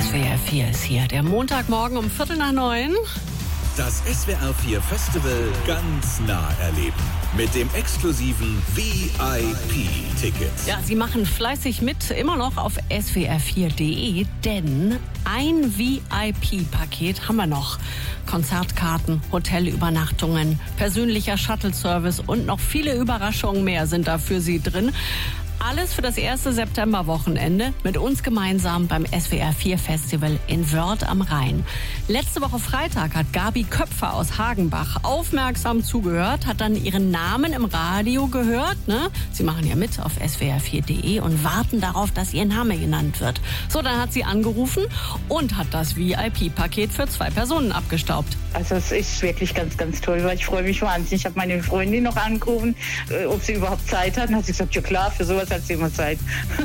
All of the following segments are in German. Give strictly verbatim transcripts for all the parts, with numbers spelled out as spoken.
S W R vier ist hier. Der Montagmorgen um Viertel nach neun. Das S W R vier Festival ganz nah erleben. Mit dem exklusiven V I P-Ticket. Ja, Sie machen fleißig mit, immer noch auf S W R vier Punkt de, denn ein V I P-Paket haben wir noch. Konzertkarten, Hotelübernachtungen, persönlicher Shuttle-Service und noch viele Überraschungen mehr sind da für Sie drin. Alles für das erste Septemberwochenende mit uns gemeinsam beim S W R vier Festival in Wörth am Rhein. Letzte Woche Freitag hat Gabi Köpfer aus Hagenbach aufmerksam zugehört, hat dann ihren Namen im Radio gehört. Ne? Sie machen ja mit auf S W R vier Punkt de und warten darauf, dass ihr Name genannt wird. So, dann hat sie angerufen und hat das V I P-Paket für zwei Personen abgestaubt. Also es ist wirklich ganz, ganz toll, weil ich freue mich wahnsinnig. Ich habe meine Freundin noch angerufen, ob sie überhaupt Zeit hat. Und hat sie gesagt, ja klar, für sowas hat sie immer Zeit.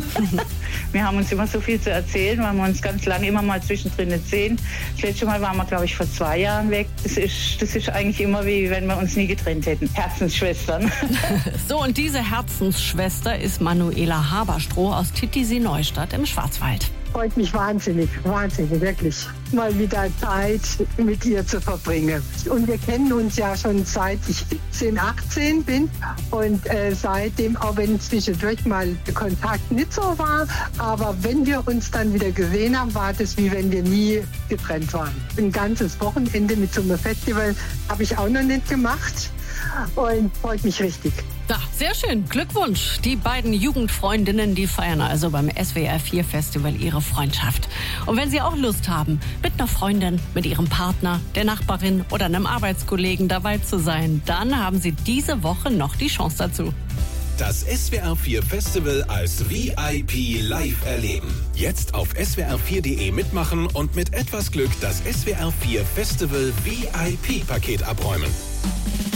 Wir haben uns immer so viel zu erzählen, weil wir uns ganz lange immer mal zwischendrin nicht sehen. Das letzte Mal waren wir, glaube ich, vor zwei Jahren weg. Das ist, das ist eigentlich immer wie, wenn wir uns nie getrennt hätten. Herzensschwestern. So, und diese Herzensschwester ist Manuela Haberstroh aus Titisee-Neustadt im Schwarzwald. Freut mich wahnsinnig, wahnsinnig, wirklich, mal wieder Zeit mit ihr zu verbringen. Und wir kennen uns ja schon seit ich siebzehn, achtzehn bin und äh, seitdem, auch wenn zwischendurch mal Kontakt nicht so war, aber wenn wir uns dann wieder gesehen haben, war das wie wenn wir nie getrennt waren. Ein ganzes Wochenende mit so einem Festival habe ich auch noch nicht gemacht und freut mich richtig. Ja, sehr schön. Glückwunsch. Die beiden Jugendfreundinnen, die feiern also beim S W R vier Festival ihre Freundschaft. Und wenn Sie auch Lust haben, mit einer Freundin, mit Ihrem Partner, der Nachbarin oder einem Arbeitskollegen dabei zu sein, dann haben Sie diese Woche noch die Chance dazu. Das S W R vier Festival als V I P live erleben. Jetzt auf S W R vier Punkt de mitmachen und mit etwas Glück das S W R vier Festival V I P-Paket abräumen.